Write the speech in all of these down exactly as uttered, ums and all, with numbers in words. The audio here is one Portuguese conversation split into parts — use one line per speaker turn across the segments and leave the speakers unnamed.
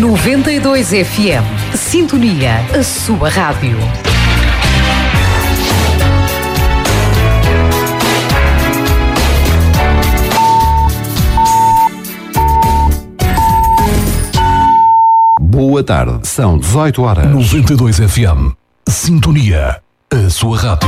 noventa e dois F M. Sintonia, a sua rádio.
Boa tarde, são dezoito horas.
noventa e dois F M. Sintonia, a sua rádio.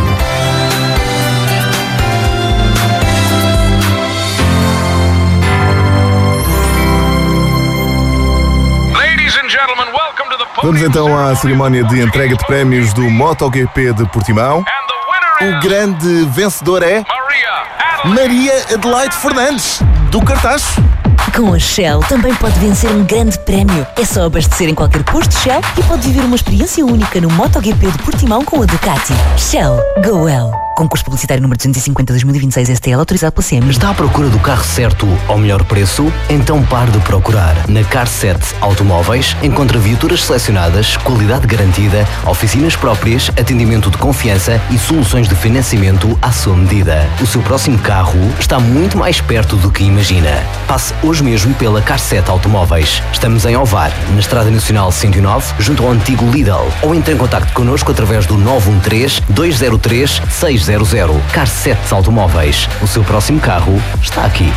Vamos então à cerimónia de entrega de prémios do MotoGP de Portimão. O grande vencedor é Maria Adelaide Fernandes, do Cartaz.
Com a Shell também pode vencer um grande prémio. É só abastecer em qualquer posto Shell e pode viver uma experiência única no MotoGP de Portimão com a Ducati. Shell, go well. Concurso publicitário número duzentos e cinquenta de dois mil e vinte e seis S T L, autorizado pela C M.
Está à procura do carro certo ao melhor preço? Então pare de procurar. Na Carset Automóveis encontra viaturas selecionadas, qualidade garantida, oficinas próprias, atendimento de confiança e soluções de financiamento à sua medida. O seu próximo carro está muito mais perto do que imagina. Passe hoje mesmo pela Carset Automóveis. Estamos em Ovar, na Estrada Nacional cento e nove, junto ao antigo Lidl. Ou entre em contacto connosco através do nove um três, dois zero três, seis zero zero. Carset Automóveis. O seu próximo carro está aqui.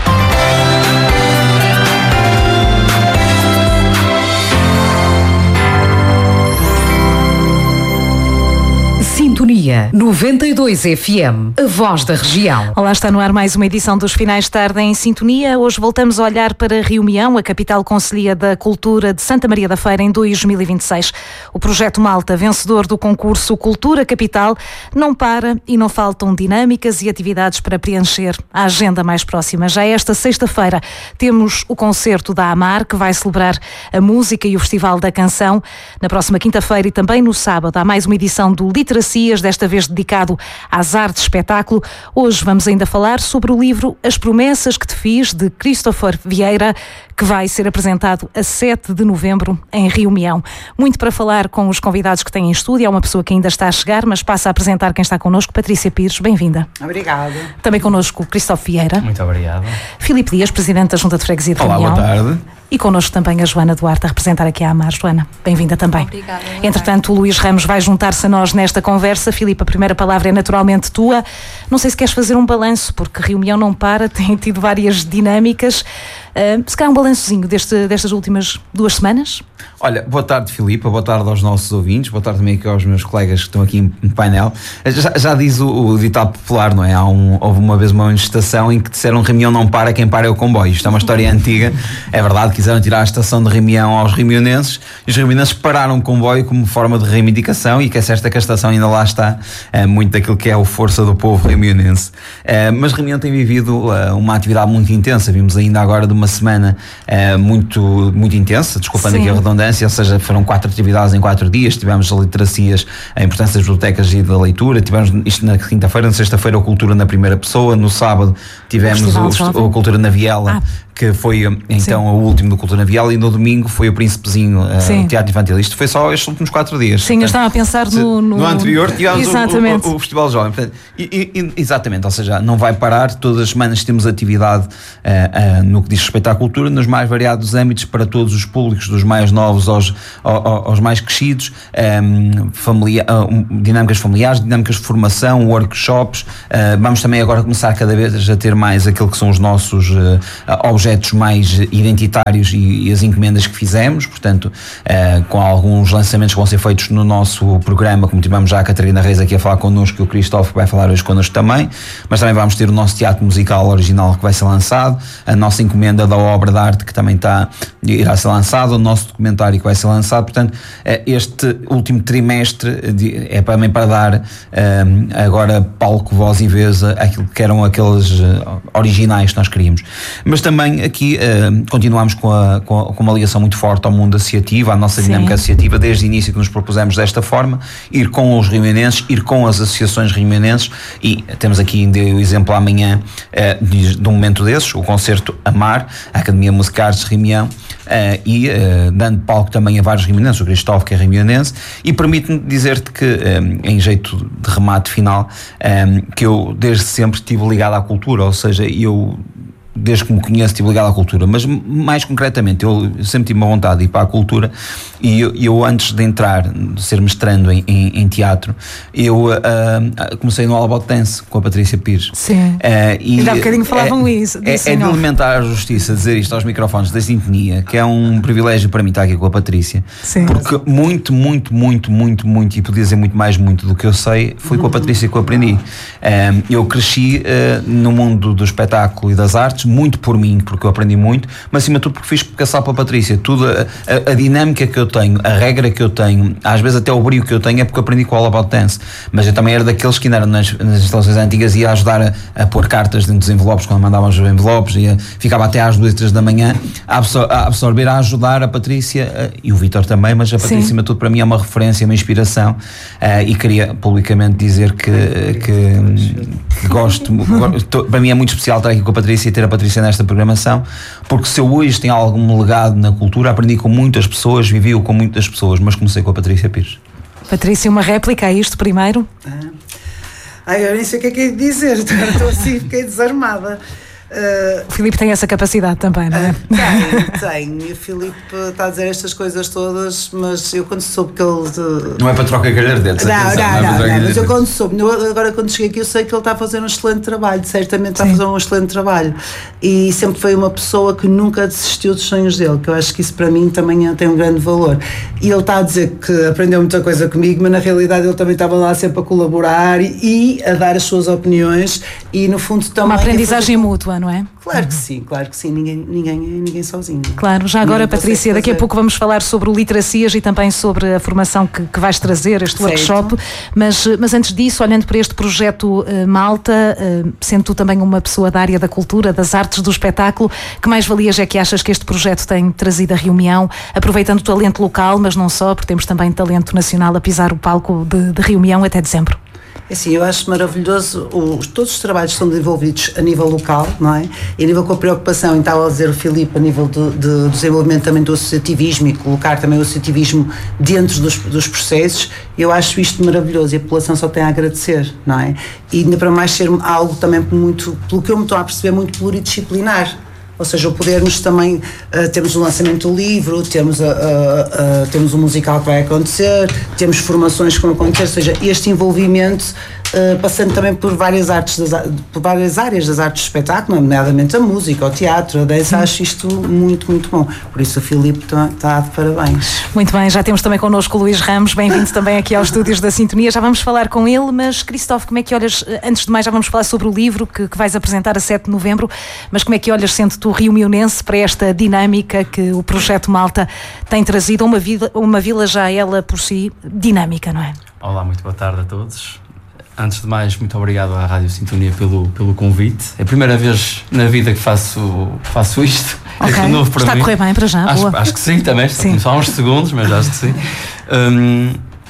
Sintonia noventa e dois F M, a voz da região.
Olá, está no ar mais uma edição dos Finais de Tarde em Sintonia. Hoje voltamos a olhar para Rio Meão, a capital concelhia da cultura de Santa Maria da Feira em dois mil e vinte e seis. O projeto Malta, vencedor do concurso Cultura Capital, não para e não faltam dinâmicas e atividades para preencher a agenda mais próxima. Já esta sexta-feira temos o concerto da Amar, que vai celebrar a música e o Festival da Canção. Na próxima quinta-feira e também no sábado há mais uma edição do Literacia, desta vez dedicado às artes de espetáculo. Hoje vamos ainda falar sobre o livro As Promessas que Te Fiz, de Christopher Vieira, que vai ser apresentado a sete de novembro em Rio Meão. Muito para falar com os convidados que têm em estúdio. Há uma pessoa que ainda está a chegar, mas passa a apresentar quem está connosco. Patrícia Pires, bem-vinda.
Obrigada.
Também connosco o Christopher Vieira.
Muito obrigado.
Filipe Dias, Presidente da Junta de Freguesia de Rio Meão.
Olá, boa tarde.
E connosco também a Joana Duarte, a representar aqui a Amar. Joana, bem-vinda também.
Obrigada.
Entretanto, o Luís Ramos vai juntar-se a nós nesta conversa. Filipe, a primeira palavra é naturalmente tua. Não sei se queres fazer um balanço, porque Rio Meão não para, tem tido várias dinâmicas. Uh, se calhar um balançozinho deste, destas últimas duas semanas?
Olha, boa tarde, Filipe, boa tarde aos nossos ouvintes, boa tarde também aqui aos meus colegas que estão aqui no painel. Já, já diz o, o ditado popular, não é? Há um, houve uma vez uma manifestação em que disseram Rio Meão não para, quem para é o comboio. Isto é uma história antiga, é verdade, quiseram tirar a estação de Rio Meão aos riomeonenses e os riomeonenses pararam o comboio como forma de reivindicação, e que é certo que a estação ainda lá está, é, muito daquilo que é a força do povo riomeonense. É, mas Rio Meão tem vivido é, uma atividade muito intensa. Vimos ainda agora de uma semana é, muito, muito intensa, desculpando Sim. aqui a redundância, ou seja, foram quatro atividades em quatro dias. Tivemos as literacias, a importância das bibliotecas e da leitura, tivemos isto na quinta-feira, na sexta-feira a cultura na primeira pessoa, no sábado tivemos o, o, o Cultura na Viela, ah. que foi então Sim. o último do Cultura na Viela, e no domingo foi o Príncipezinho, uh, Teatro Infantil. Isto foi só estes últimos quatro dias.
Sim, portanto, eu estava a pensar no... No,
no anterior tivemos o, o, o Festival Jovem. Portanto, e, e, exatamente, ou seja, não vai parar. Todas as semanas temos atividade uh, uh, no que diz respeito à cultura, nos mais variados âmbitos, para todos os públicos, dos mais novos aos, aos, aos mais crescidos, um, familia, um, dinâmicas familiares, dinâmicas de formação, workshops. Uh, vamos também agora começar cada vez a ter mais aquilo que são os nossos uh, objetos mais identitários e, e as encomendas que fizemos, portanto, uh, com alguns lançamentos que vão ser feitos no nosso programa, como tivemos já a Catarina Reis aqui a falar connosco, e o Cristóvão vai falar hoje connosco também, mas também vamos ter o nosso teatro musical original que vai ser lançado, a nossa encomenda da obra de arte que também está, irá ser lançado, o nosso documentário que vai ser lançado. Portanto, este último trimestre é também para dar agora palco, voz e vez àquilo que eram aqueles originais que nós queríamos. Mas também aqui continuamos com, a, com, a, com uma ligação muito forte ao mundo associativo, à nossa Sim. dinâmica associativa, desde o início que nos propusemos desta forma, ir com os riomeonenses, ir com as associações riomeonenses, e temos aqui ainda o exemplo amanhã de, de um momento desses, o concerto Amar, a Academia Musical de Rio Meão, Uh, e uh, dando palco também a vários riomeonenses, o Cristóvão, que é riomeonense, e permite-me dizer-te que, um, em jeito de remate final, um, que eu desde sempre estive ligado à cultura, ou seja, eu desde que me conheço estive ligado à cultura, mas mais concretamente eu sempre tive uma vontade de ir para a cultura e eu, eu antes de entrar, de ser mestrando em, em, em teatro, eu uh, comecei no All About Dance com a Patrícia Pires.
Sim, uh, e ainda há bocadinho falavam
é,
isso.
É, é de alimentar a justiça dizer isto aos microfones da Sintonia, que é um privilégio para mim estar aqui com a Patrícia.
Sim.
Porque muito, muito, muito, muito, muito, e podia dizer muito mais muito do que eu sei, foi com a Patrícia que eu aprendi. Um, eu cresci uh, no mundo do espetáculo e das artes, muito por mim, porque eu aprendi muito, mas acima de tudo porque fiz caçar para a Patrícia. Tudo, a, a, a dinâmica que eu tenho, a regra que eu tenho, às vezes até o brilho que eu tenho é porque eu aprendi com o All About Dance. Mas eu também era daqueles que ainda eram nas, nas instalações antigas e ia ajudar a, a pôr cartas dentro dos envelopes quando mandavam os envelopes, e ficava até às duas, três da manhã a, absor- a absorver, a ajudar a Patrícia uh, e o Vítor também, mas a Patrícia, acima de tudo, para mim é uma referência, uma inspiração, uh, e queria publicamente dizer que, que, que gosto, gosto, para mim é muito especial estar aqui com a Patrícia e ter a Patrícia nesta programação, porque se eu hoje tenho algum legado na cultura, aprendi com muitas pessoas, vivi-o com muitas pessoas, mas comecei com a Patrícia Pires.
Patrícia, uma réplica a isto primeiro?
Ah. Ai, eu nem sei o que é que é de dizer, estou assim, fiquei desarmada.
Uh, o Filipe tem essa capacidade também, não é?
Uh, tem, tem. O Filipe está a dizer estas coisas todas, mas eu quando soube que ele... De...
Não é para troca galhardetes,
não,
atenção,
não,
não,
não, não, mas eu quando soube, eu, agora quando cheguei aqui eu sei que ele está a fazer um excelente trabalho, certamente está Sim. a fazer um excelente trabalho, e sempre foi uma pessoa que nunca desistiu dos sonhos dele, que eu acho que isso para mim também tem um grande valor. E ele está a dizer que aprendeu muita coisa comigo, mas na realidade ele também estava lá sempre a colaborar e, e a dar as suas opiniões, e no fundo também...
Uma aprendizagem mútua, não é?
Claro que sim, claro que sim, ninguém, ninguém é ninguém sozinho.
Claro, já agora, Patrícia, daqui a pouco vamos falar sobre o Literacias e também sobre a formação que, que vais trazer, este certo. workshop, mas, mas antes disso, olhando para este projeto uh, Malta, uh, sendo tu também uma pessoa da área da cultura, das artes, do espetáculo, que mais valias é que achas que este projeto tem trazido a Rio Maior, aproveitando o talento local, mas não só, porque temos também talento nacional a pisar o palco de, de Rio Maior até dezembro?
Assim, eu acho maravilhoso, os, todos os trabalhos são desenvolvidos a nível local, não é? E a nível com a preocupação, e estava a dizer o Filipe, a nível de, de desenvolvimento também do associativismo e colocar também o associativismo dentro dos, dos processos, eu acho isto maravilhoso e a população só tem a agradecer, não é? E ainda para mais ser algo também muito, pelo que eu me estou a perceber, muito pluridisciplinar. Ou seja, o podermos também uh, temos o lançamento do livro, temos, a, a, a, temos o musical que vai acontecer, temos formações que vão acontecer, ou seja, este envolvimento uh, passando também por várias artes, das, por várias áreas das artes de espetáculo, nomeadamente a música, o teatro, a dança, acho isto muito, muito bom. Por isso o Filipe está, está de parabéns.
Muito bem, já temos também connosco o Luís Ramos, bem-vindo também aqui aos estúdios da Sintonia, já vamos falar com ele, mas Cristóvão, como é que olhas, antes de mais já vamos falar sobre o livro que, que vais apresentar a sete de novembro, mas como é que olhas, sendo tu rio-mionense, para esta dinâmica que o Projeto Malta tem trazido a uma, vida, uma vila já ela por si dinâmica, não é?
Olá, muito boa tarde a todos. Antes de mais, muito obrigado à Rádio Sintonia pelo, pelo convite. É a primeira vez na vida que faço, faço isto.
Okay.
É novo para
Está
mim.
a correr bem para já?
Acho, acho que sim, também. Sim. Só há uns segundos, mas acho que sim. Um,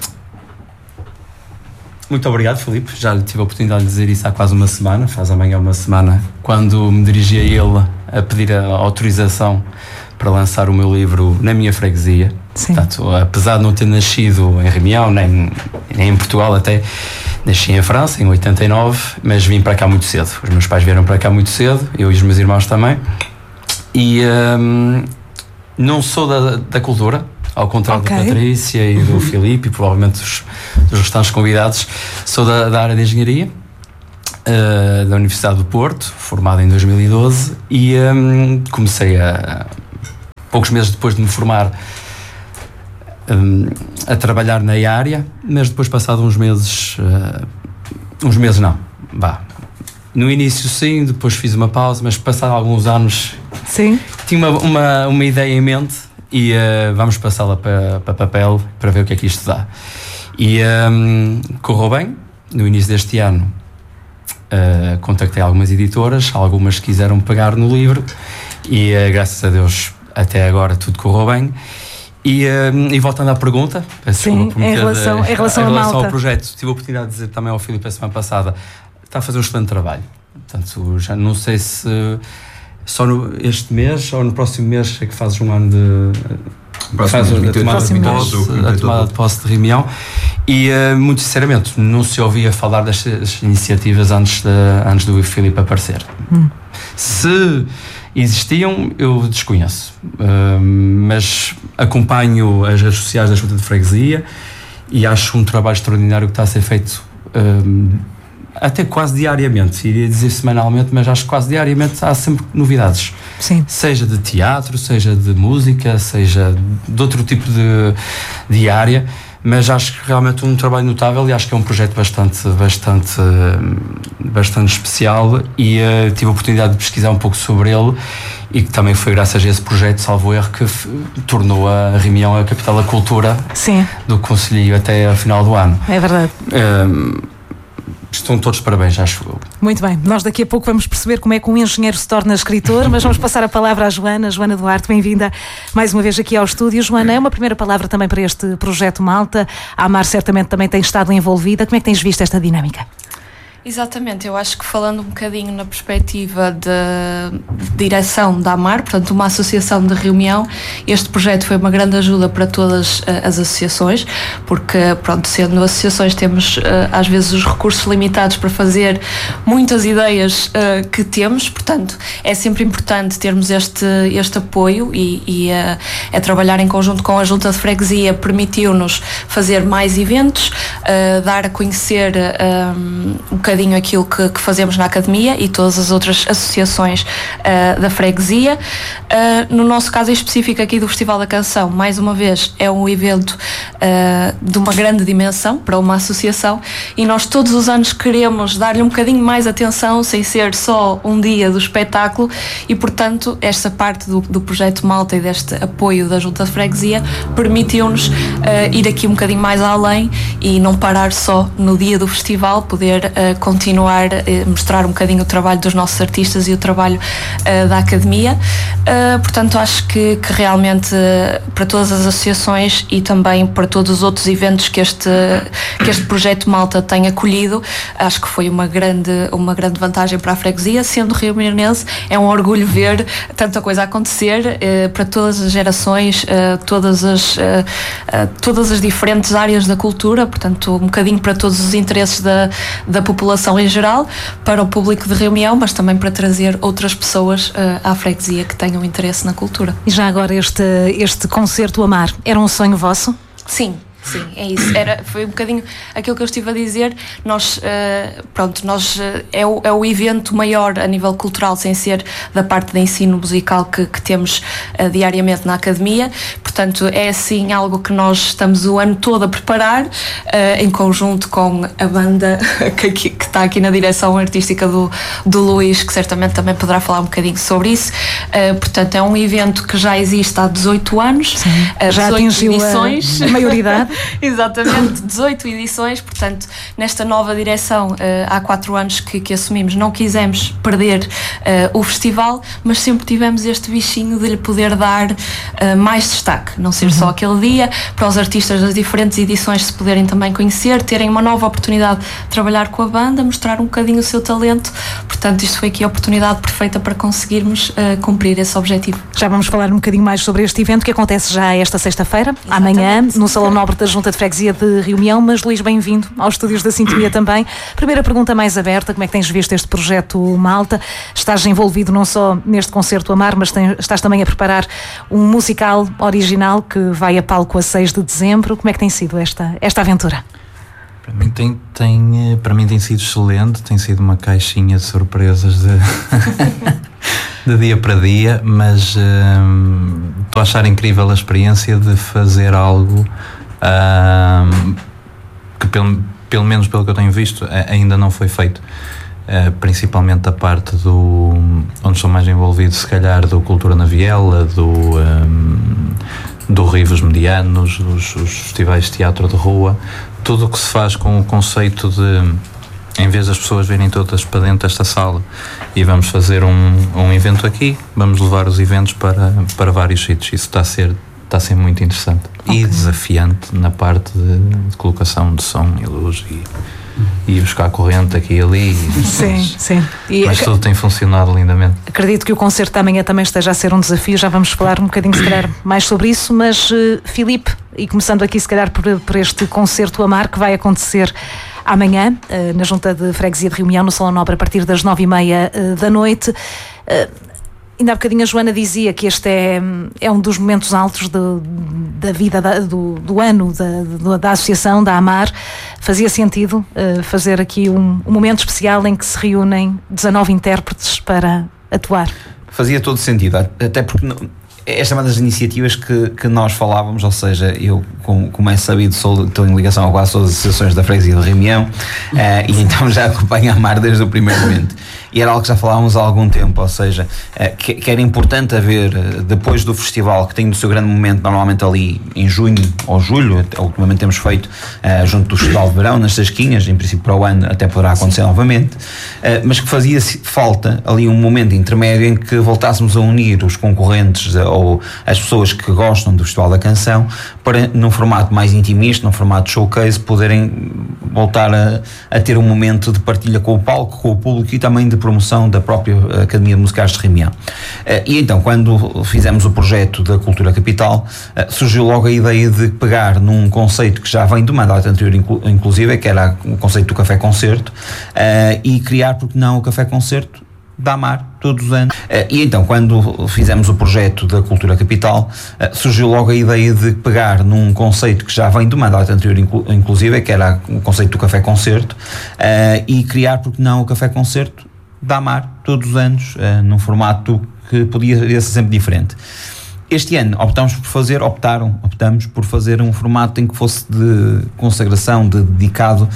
muito obrigado, Filipe. Já lhe tive a oportunidade de dizer isso há quase uma semana, faz amanhã uma semana, quando me dirigi a ele a pedir a autorização para lançar o meu livro na minha freguesia. Sim. Portanto, apesar de não ter nascido em Rio nem, nem em Portugal até, nasci em França em oitenta e nove, mas vim para cá muito cedo. Os meus pais vieram para cá muito cedo, eu e os meus irmãos também. E um, não sou da, da cultura, ao contrário okay. da Patrícia e do Filipe e provavelmente dos, dos restantes convidados. Sou da, da área de engenharia, uh, da Universidade do Porto, formado em dois mil e doze, e um, comecei a, poucos meses depois de me formar, um, a trabalhar na área, mas depois, passado uns meses, uh, uns meses não, vá. No início sim, depois fiz uma pausa, mas passado alguns anos
sim.
tinha uma, uma, uma ideia em mente e uh, vamos passá-la para, para papel para ver o que é que isto dá. E um, correu bem. No início deste ano uh, contactei algumas editoras, algumas quiseram pegar no livro e uh, graças a Deus até agora tudo correu bem. E, um, e voltando à pergunta,
sim, em relação, de, em relação,
em
a
relação
Malta.
ao projeto, tive a oportunidade de dizer também ao Filipe a semana passada, está a fazer um excelente trabalho. Portanto, já não sei se só no, este mês ou no próximo mês é que fazes um ano de faz a tomada de posse, a tomada de posse de Rio e uh, muito sinceramente não se ouvia falar destas iniciativas antes, de, antes do Filipe aparecer. Hum. Se existiam, eu desconheço, uh, mas acompanho as redes sociais da Junta de Freguesia e acho um trabalho extraordinário que está a ser feito uh, até quase diariamente, iria dizer semanalmente, mas acho que quase diariamente há sempre novidades.
Sim.
Seja de teatro, seja de música, seja de outro tipo de, de área, mas acho que realmente um trabalho notável e acho que é um projeto bastante, bastante, bastante especial e uh, tive a oportunidade de pesquisar um pouco sobre ele e que também foi graças a esse projeto, salvo erro, que f- tornou a Reunião a capital da cultura.
Sim.
Do Concelho até ao final do ano.
É verdade.
Um, Estão todos parabéns, acho eu.
Muito bem, nós daqui a pouco vamos perceber como é que um engenheiro se torna escritor, mas vamos passar a palavra à Joana. Joana Duarte, bem-vinda mais uma vez aqui ao estúdio. Joana, é uma primeira palavra também para este projeto Malta. A Amar certamente também tem estado envolvida. Como é que tens visto esta dinâmica?
Exatamente, eu acho que falando um bocadinho na perspectiva de, de direção da AMAR, portanto uma associação de reunião, este projeto foi uma grande ajuda para todas uh, as associações, porque pronto, sendo associações temos uh, às vezes os recursos limitados para fazer muitas ideias uh, que temos, portanto é sempre importante termos este, este apoio e, e uh, é trabalhar em conjunto com a Junta de Freguesia, permitiu-nos fazer mais eventos, uh, dar a conhecer uh, um bocadinho aquilo que, que fazemos na Academia e todas as outras associações uh, da freguesia. Uh, no nosso caso em específico aqui do Festival da Canção, mais uma vez é um evento uh, de uma grande dimensão para uma associação e nós todos os anos queremos dar-lhe um bocadinho mais atenção sem ser só um dia do espetáculo e portanto esta parte do, do projeto Malta e deste apoio da Junta de Freguesia permitiu-nos uh, ir aqui um bocadinho mais além e não parar só no dia do festival, poder uh, continuar a mostrar um bocadinho o trabalho dos nossos artistas e o trabalho uh, da Academia. Uh, portanto, acho que, que realmente uh, para todas as associações e também para todos os outros eventos que este, que este projeto Malta tem acolhido, acho que foi uma grande, uma grande vantagem para a freguesia. Sendo rio-mirense, é um orgulho ver tanta coisa acontecer uh, para todas as gerações, uh, todas, as, uh, uh, todas as diferentes áreas da cultura, portanto, um bocadinho para todos os interesses da, da população em geral, para o público de reunião, mas também para trazer outras pessoas uh, à freguesia que tenham interesse na cultura.
E já agora este, este concerto Amar, era um sonho vosso?
Sim. Sim, é isso. Era, foi um bocadinho aquilo que eu estive a dizer. Nós, uh, pronto, nós, uh, é, o, é o evento maior a nível cultural, sem ser da parte de ensino musical que, que temos uh, diariamente na Academia. Portanto, é assim algo que nós estamos o ano todo a preparar, uh, em conjunto com a banda que, que, que está aqui na direção artística do, do Luís, que certamente também poderá falar um bocadinho sobre isso. Uh, portanto, é um evento que já existe há dezoito anos.
Sim, uh, já atingiu edições. A, a maioridade.
Exatamente, dezoito edições, portanto, nesta nova direção, uh, há quatro anos que, que assumimos, não quisemos perder uh, o festival, mas sempre tivemos este bichinho de lhe poder dar uh, mais destaque, não ser uhum. só aquele dia, para os artistas das diferentes edições se poderem também conhecer, terem uma nova oportunidade de trabalhar com a banda, mostrar um bocadinho o seu talento, portanto, isto foi aqui a oportunidade perfeita para conseguirmos uh, cumprir esse objetivo.
Já vamos falar um bocadinho mais sobre este evento que acontece já esta sexta-feira, amanhã, no Salão Nobre da Junta de Freguesia de Reunião. Mas Luís, bem-vindo aos estúdios da Sintonia também. Primeira pergunta mais aberta, como é que tens visto este projeto Malta? Estás envolvido não só neste concerto Amar, mas tem, estás também a preparar um musical original que vai a palco a seis de dezembro. Como é que tem sido esta, esta aventura?
Para mim tem, tem, para mim tem sido excelente, tem sido uma caixinha de surpresas de, de dia para dia, mas hum, estou a achar incrível a experiência de fazer algo hum, que pelo, pelo menos pelo que eu tenho visto ainda não foi feito. Uh, principalmente a parte do onde estou mais envolvido, se calhar do Cultura na Viela, do, um, do Rivos Medianos, os, os festivais de teatro de rua, tudo o que se faz com o conceito de, em vez das pessoas virem todas para dentro desta sala e vamos fazer um, um evento aqui, vamos levar os eventos para, para vários sítios. Isso está a ser, está a ser muito interessante. Okay. E desafiante na parte de, de colocação de som e luz e e buscar corrente aqui e ali.
Sim,
mas,
sim. E
mas tudo tem funcionado lindamente.
Acredito que o concerto da manhã também esteja a ser um desafio, já vamos falar um bocadinho se calhar mais sobre isso, mas uh, Filipe, e começando aqui se calhar por, por este concerto Amar que vai acontecer amanhã, na Junta de Freguesia de Reunião, no Salão Nobre, a partir das nove e meia da noite. Ainda há bocadinho a Joana dizia que este é, é um dos momentos altos de, da vida da, do, do ano da, da Associação, da AMAR. Fazia sentido uh, fazer aqui um, um momento especial em que se reúnem dezanove intérpretes para atuar.
Fazia todo sentido, até porque não, esta é uma das iniciativas que, que nós falávamos, ou seja, eu, como, como é sabido, sou, estou em ligação com as associações da Freguesia de Reunião uh, e então já acompanho a AMAR desde o primeiro momento. E era algo que já falávamos há algum tempo, ou seja, que, que era importante haver, depois do festival, que tem o seu grande momento normalmente ali em junho ou julho, ultimamente temos feito uh, junto do Festival de Verão, nas Tasquinhas, em princípio para o ano até poderá acontecer Sim. novamente, uh, mas que fazia falta ali um momento intermédio em que voltássemos a unir os concorrentes ou as pessoas que gostam do Festival da Canção para, num formato mais intimista, num formato showcase, poderem voltar a, a ter um momento de partilha com o palco, com o público e também de promoção da própria Academia de Musicais de Reunião. E então, quando fizemos o projeto da Cultura Capital, surgiu logo a ideia de pegar num conceito que já vem do mandato anterior, inclusive, que era o conceito do café-concerto, e criar, porque não, o café-concerto da AMAR, todos os anos. E então, quando fizemos o projeto da Cultura Capital, surgiu logo a ideia de pegar num conceito que já vem do mandato anterior, inclusive, que era o conceito do café-concerto, e criar, porque não, o café-concerto da AMAR, todos os anos, num formato que podia ser sempre diferente. Este ano optamos por fazer, optaram, optamos por fazer um formato em que fosse de consagração, de dedicado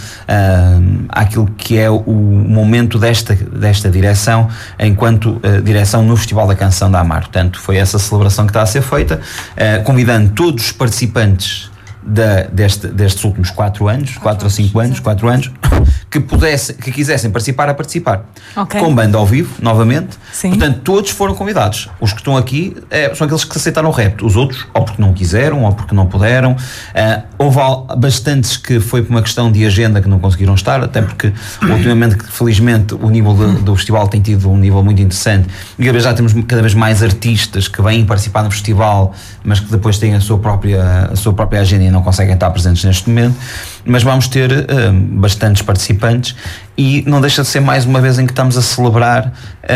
uh, àquilo que é o momento desta, desta direção, enquanto uh, direção no Festival da Canção da AMAR. Portanto, foi essa celebração que está a ser feita, uh, convidando todos os participantes Da, deste, destes últimos quatro anos, quatro ou cinco anos, quatro anos, que pudessem, que quisessem participar, a participar. Okay. Com banda ao vivo, novamente. Sim. Portanto, todos foram convidados. Os que estão aqui é, são aqueles que aceitaram o repto. Os outros, ou porque não quiseram, ou porque não puderam. Uh, houve bastantes que foi por uma questão de agenda que não conseguiram estar, até porque, ultimamente, felizmente, o nível de, do festival tem tido um nível muito interessante. E cada vez já temos cada vez mais artistas que vêm participar no festival, mas que depois têm a sua própria, a sua própria agenda e não conseguem estar presentes neste momento, mas vamos ter uh, bastantes participantes e não deixa de ser mais uma vez em que estamos a celebrar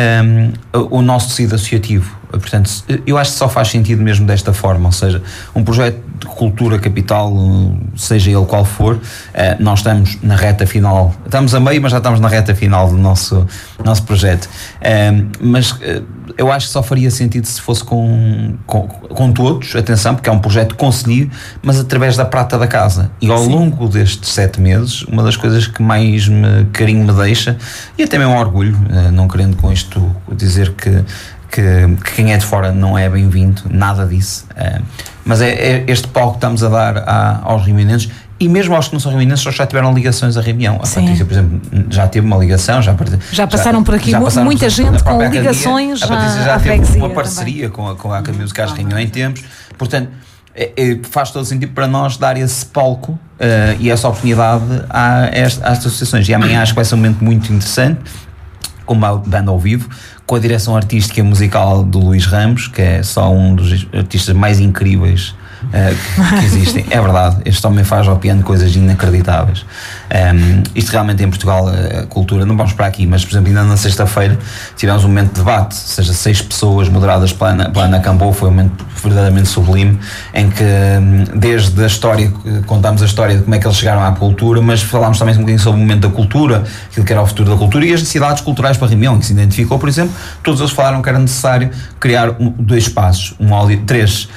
um, o, o nosso tecido associativo. Portanto, eu acho que só faz sentido mesmo desta forma, ou seja, um projeto de cultura capital, seja ele qual for, uh, nós estamos na reta final, estamos a meio, mas já estamos na reta final do nosso, nosso projeto, uh, mas uh, eu acho que só faria sentido se fosse com, com, com todos, atenção, porque é um projeto conselho, mas através da prata da casa. E ao Sim. longo destes sete meses, uma das coisas que mais me, carinho me deixa, e até mesmo orgulho, uh, não querendo com isto dizer que Que, que quem é de fora não é bem-vindo, nada disso, uh, mas é, é este palco que estamos a dar a, aos reuniões, e mesmo aos que não são reuniões, já tiveram ligações à reunião. A Sim. Patrícia, por exemplo, já teve uma ligação, já,
já passaram já, por aqui já passaram, muita por exemplo, gente com ligações.
A Patrícia já teve uma parceria com a, com a Academia Musicais de Reunião em tempos, portanto é, é, faz todo sentido para nós dar esse palco uh, e essa oportunidade a, a às associações, e amanhã acho que vai ser um momento muito interessante, com uma banda ao vivo, com a direção artística e musical do Luís Ramos, que é só um dos artistas mais incríveis uh, que, que existem. É verdade, este homem faz ao piano coisas inacreditáveis. Um, isto realmente em Portugal, a cultura, não vamos para aqui, mas por exemplo, ainda na sexta-feira tivemos um momento de debate, ou seja, seis pessoas moderadas pela Ana, pela Ana Cambou, foi um momento verdadeiramente sublime, em que desde a história, contámos a história de como é que eles chegaram à cultura, mas falámos também um bocadinho sobre o momento da cultura, aquilo que era o futuro da cultura e as necessidades culturais para a Reunião, que se identificou, por exemplo, todos eles falaram que era necessário criar um, dois espaços, um audi- três,